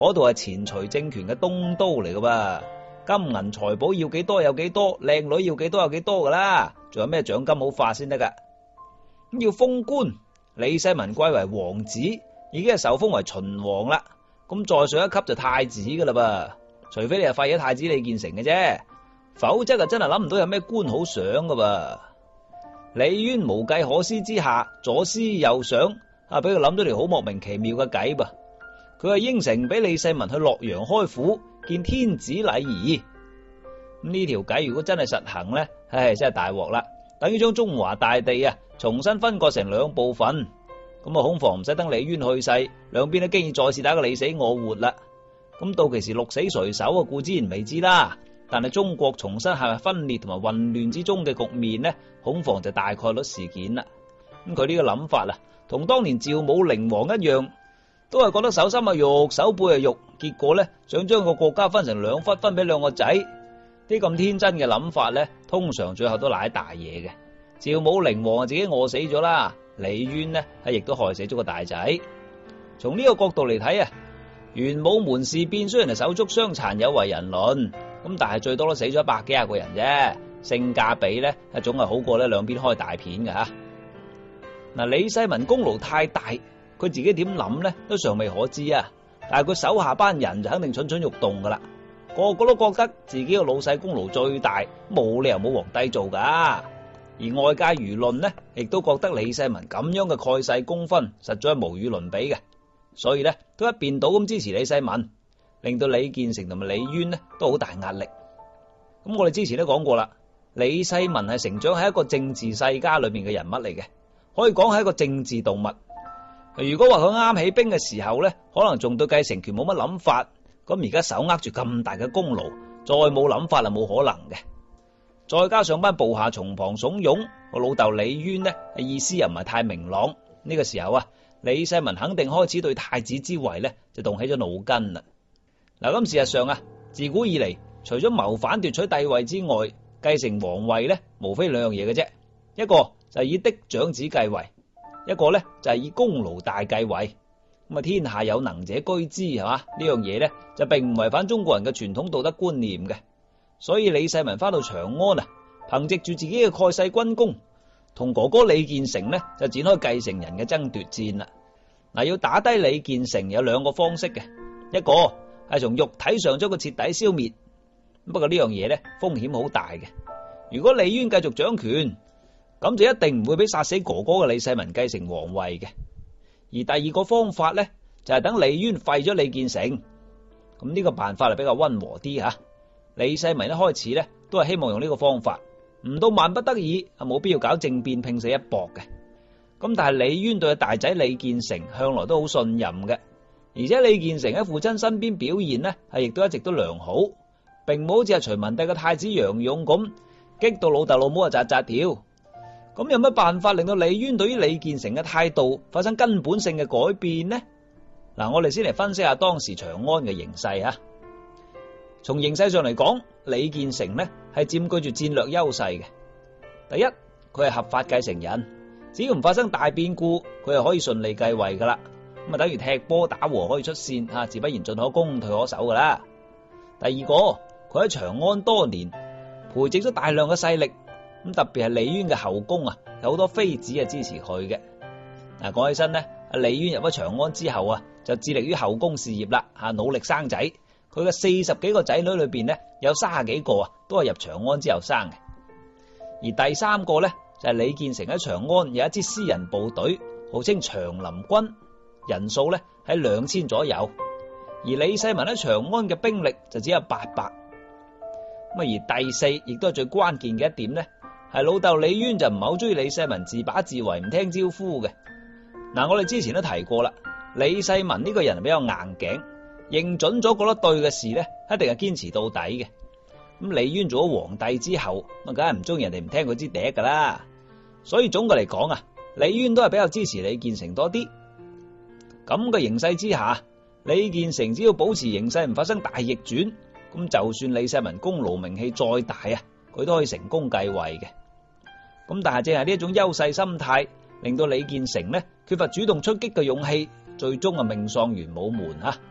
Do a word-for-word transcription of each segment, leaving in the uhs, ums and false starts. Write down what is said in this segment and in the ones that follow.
嗰度係前隋政權嘅東都嚟噶噃，金銀財寶要幾多有幾多，靚女要幾多有幾多噶啦，仲有咩獎金好發先得噶？咁要封官，李世民貴為王子，已經係受封為秦王啦。咁再上一級就太子噶啦噃，除非你係廢咗太子李建成嘅啫，否則就真係諗唔到有咩官好賞噶噃。李淵無計可施之下，左思右想，啊，俾佢諗到條好莫名其妙嘅計噃。佢係應承俾李世民去洛陽開府見天子禮儀。咁呢條計如果真係實行咧，唉，真係大鑊啦，等於將中華大地啊重新分割成兩部分。咁啊，恐防唔使等李淵去世，兩邊都經已再次打個你死我活啦。咁到其時鹿死誰手啊，固之然未知啦。但係中國重新陷入分裂同埋混亂之中嘅局面呢，恐防就大概率事件啦。咁佢呢個諗法啊，同當年趙武靈王一樣，都係覺得手心係肉，手背係肉，結果呢，想將個國家分成兩忽，分俾兩個仔。啲咁天真嘅諗法呢，通常最後都賴喺大嘢嘅。趙武靈王自己餓死咗啦，李淵呢係亦都害死咗個大仔。從呢個角度嚟睇啊，玄武門事變雖然係手足相殘，有違人倫。咁但係最多都死咗一百幾廿個人啫，性價比咧，總係好過咧兩邊開大片嘅吓。嗱，李世民功勞太大，佢自己點諗咧都尚未可知啊。但係佢手下班人就肯定蠢蠢欲動噶啦，個個都覺得自己個老細功勞最大，冇理由冇皇帝做噶。而外界輿論呢，亦都覺得李世民咁樣嘅蓋世功勳實在係無與倫比嘅，所以咧都一邊倒咁支持李世民。令到李建成同埋李淵呢都好大壓力。咁我哋之前都講過啦，李世民係成長喺一個政治世家裏面嘅人物嚟嘅，可以講係一個政治動物。如果話佢啱起兵嘅時候呢，可能仲對繼承權冇乜諗法，咁而家手握住咁大嘅功勞，再冇諗法係冇可能嘅。再加上班部下從旁慫恿，我老豆李淵呢意思又唔係太明朗。呢個時候啊，李世民肯定開始對太子之位呢就動起咗腦筋啦。嗱，咁事實上啊，自古以嚟，除咗謀反奪取帝位之外，繼承皇位咧，無非兩樣嘢嘅啫。一個就係以嫡長子繼位，一個咧就係以功勞大繼位。咁啊，天下有能者居之，係嘛？呢樣嘢咧就並唔違反中國人嘅傳統道德觀念嘅。所以李世民翻到長安啊，憑藉住自己嘅蓋世軍功，同哥哥李建成咧就展開繼承人嘅爭奪戰啦。嗱，要打低李建成有兩個方式嘅，一個係從肉體上將佢徹底消滅，不過呢樣嘢咧風險好大嘅。如果李淵繼續掌權，咁就一定唔會俾殺死哥哥嘅李世民繼承皇位嘅。而第二個方法咧就係等李淵廢咗李建成，咁呢個辦法係比較溫和啲吓。李世民一開始咧都係希望用呢個方法，唔到萬不得已係冇必要搞政變拼死一搏嘅。咁但係李淵對大仔李建成向來都好信任嘅。而且李建成喺父親身邊表現呢，係亦都一直都良好，並冇好似係隋文帝嘅太子楊勇咁激到老豆老母啊扎扎跳。咁有乜辦法令到李淵對於李建成嘅態度發生根本性嘅改變呢？嗱，我哋先嚟分析下當時長安嘅形勢啊。從形勢上嚟講，李建成呢係佔據住戰略優勢嘅。第一，佢係合法繼承人，只要唔發生大變故，佢係可以順利繼位噶啦。咁啊，等於踢波打和可以出線啊，自不然進可攻退可守噶啦。第二個，佢喺長安多年，培植咗大量嘅勢力，咁特別係李淵嘅後宮啊，有好多妃子啊支持佢嘅。嗱，講起身呢，阿李淵入咗長安之後啊，就致力於後宮事業啦，吓努力生仔。佢嘅四十幾個仔女裏邊呢，有三十幾個啊，都係入長安之後生嘅。而第三個呢，就係李建成喺長安有一支私人部隊，號稱長林軍。人數咧喺兩千左右，而李世民喺長安嘅兵力就只有八百。咁而第四，亦都係最關鍵嘅一點咧，係老豆李淵就唔係好中意李世民自把自為，唔聽招呼嘅。嗱，我哋之前都提過啦，李世民呢個人係比較硬頸，認準咗覺得對嘅事咧，一定係堅持到底嘅。咁李淵做咗皇帝之後，咁梗係唔中意人哋唔聽佢支笛噶啦。所以總嘅嚟講啊，李淵都係比較支持李建成多啲。咁嘅形勢之下，李建成只要保持形勢唔發生大逆轉，咁就算李世民功勞名氣再大啊，佢都可以成功繼位嘅。咁但係正係呢一種優勢心態，令到李建成呢缺乏主動出擊嘅勇氣，最終啊命喪玄武門啊。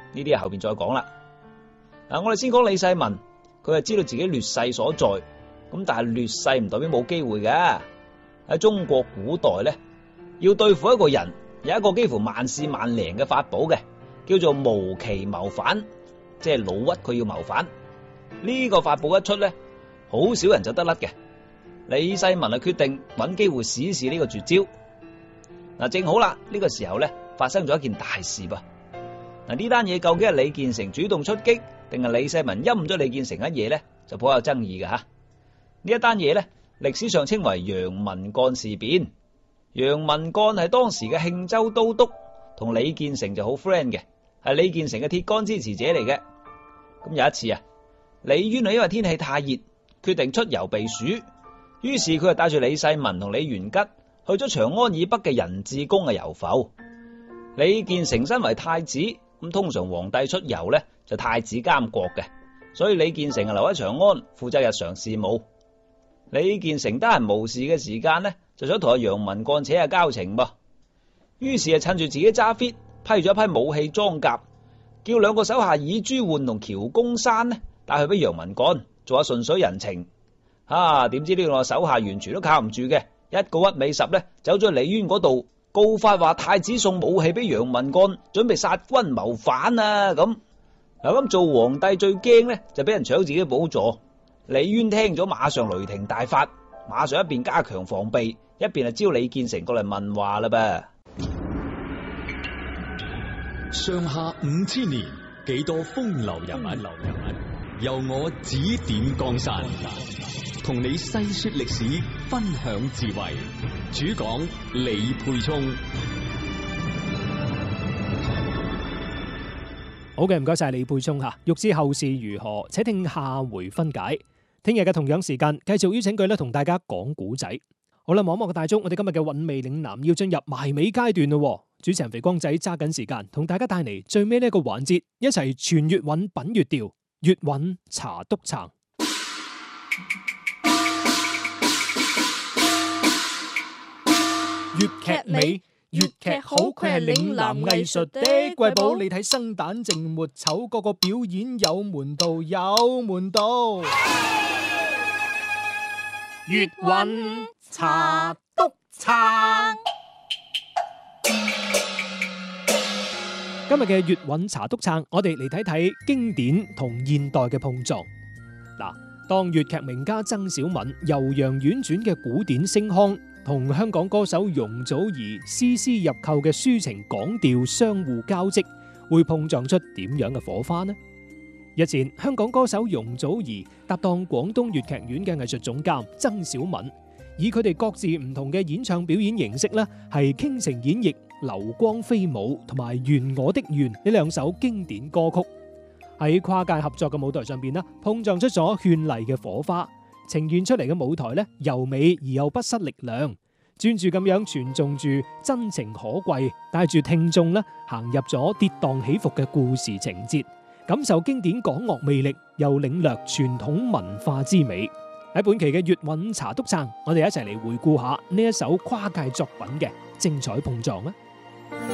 呢啲後邊再講啦。嗱，我哋先講李世民，佢係知道自己劣勢所在，咁但係劣勢唔代表冇機會嘅。喺中國古代咧，要對付一個人，有一個幾乎萬試萬靈嘅法寶嘅，叫做無期謀反，即係老屈佢要謀反。呢個法寶一出咧，好少人就得甩嘅。李世民啊決定揾機會試試呢個絕招。嗱，正好啦，呢個時候咧發生咗一件大事噃。嗱，呢單嘢究竟係李建成主動出擊，定係李世民陰咗李建成一嘢咧，就頗有爭議嘅吓。呢一單嘢咧，歷史上稱為楊文幹事變。楊文幹係當時嘅慶州都督，同李建成就好 friend 嘅，係李建成嘅鐵桿支持者嚟嘅。咁有一次啊，李淵啊因為天氣太熱，決定出遊避暑，於是佢就帶住李世民同李元吉去咗長安以北嘅仁智宮嘅遊浮。李建成身為太子，咁通常皇帝出遊咧就太子監國嘅，所以李建成啊留喺長安負責日常事務。李建成得閒無事嘅時間呢，就想同阿楊文幹扯下交情噃，於是啊趁住自己揸 fit 批咗一批武器裝甲，叫兩個手下以朱煥同喬公山呢帶去俾楊文幹做下順水人情。啊，點知呢個手下完全都靠唔住嘅，一個屈尾十呢走咗去李淵嗰度告發話太子送武器俾楊文幹，準備殺君謀反啊咁。嗱，咁做皇帝最驚呢就俾人搶自己寶座。李淵聽咗馬上雷霆大發，馬上一邊加強防備，一邊啊招李建成過嚟問話啦噃。 上下五千年，幾多風流人物，流人物由我指點江山，同你細說歷史，分享智慧。主講李沛聰。 好嘅，唔該晒李沛聰吓。欲知後事如何，且聽下回分解。聽日嘅同樣時間，繼續邀請佢咧同大家講古仔。好啦，網絡嘅大眾，我哋今日嘅韻味嶺南要進入埋尾階段咯。主持人肥光仔揸緊時間，同大家帶嚟最尾呢一個環節，一齊傳粵韻品粵調，粵韻茶篤撐。粵劇美，粵劇好，佢係嶺南藝術的瑰寶。你睇生旦淨末丑，個個表演有門道，有門道。粵韻茶篤撐。今日嘅粵韻茶篤撐，我哋嚟睇睇經典同現代嘅碰撞。嗱，當粵劇名家曾小敏悠揚婉轉嘅古典聲腔，同香港歌手容祖兒絲絲入扣嘅抒情港調相互交織，會碰撞出點樣嘅火花呢？日前，香港歌手容祖兒搭檔廣東粵劇院嘅藝術總監曾小敏，以佢哋各自唔同嘅演唱表演形式咧，係傾情演繹《流光飛舞》同埋《願我的願》呢兩首經典歌曲，喺跨界合作嘅舞台上邊咧，碰撞出咗絢麗嘅火花，呈現出嚟嘅舞台咧，柔美而又不失力量，專注咁樣傳頌住真情可貴，帶住聽眾咧行入咗跌宕起伏嘅故事情節，感受經典港樂魅力，又領略傳統文化之美。喺本期嘅粵韻茶篤撐，我哋一齊嚟回顧下呢一首跨界作品嘅精彩碰撞啦！